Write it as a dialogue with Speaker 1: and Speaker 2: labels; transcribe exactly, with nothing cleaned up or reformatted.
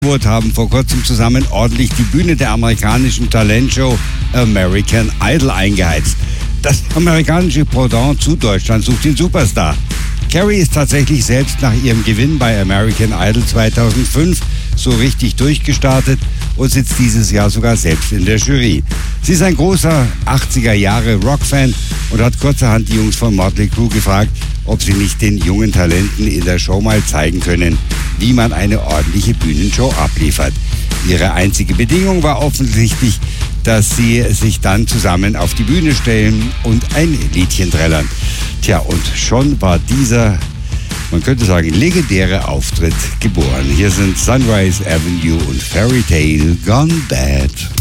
Speaker 1: Wood haben vor kurzem zusammen ordentlich die Bühne der amerikanischen Talentshow American Idol eingeheizt. Das amerikanische Pendant zu Deutschland sucht den Superstar. Carrie ist tatsächlich selbst nach ihrem Gewinn bei American Idol zweitausendfünf so richtig durchgestartet und sitzt dieses Jahr sogar selbst in der Jury. Sie ist ein großer achtziger Jahre Rockfan und hat kurzerhand die Jungs von Motley Crue gefragt, ob sie nicht den jungen Talenten in der Show mal zeigen können, wie man eine ordentliche Bühnenshow abliefert. Ihre einzige Bedingung war offensichtlich, dass sie sich dann zusammen auf die Bühne stellen und ein Liedchen trällern. Tja, und schon war dieser, man könnte sagen, legendäre Auftritt geboren. Hier sind Sunrise Avenue und Fairy Tale Gone Bad.